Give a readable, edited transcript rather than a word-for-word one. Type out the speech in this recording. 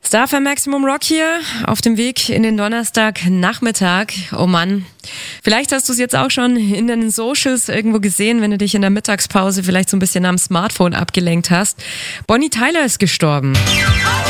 Star für Maximum Rock hier, auf dem Weg in den Donnerstagnachmittag. Oh Mann, vielleicht hast du es jetzt auch schon in den Socials irgendwo gesehen, wenn du dich in der Mittagspause vielleicht so ein bisschen am Smartphone abgelenkt hast. Bonnie Tyler ist gestorben.